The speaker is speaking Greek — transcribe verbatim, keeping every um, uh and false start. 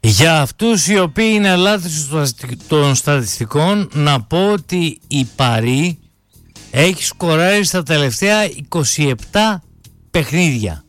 Για αυτούς οι οποίοι είναι λάθος των στατιστικών, να πω ότι η Παρί έχει σκοράρει στα τελευταία είκοσι επτά παιχνίδια.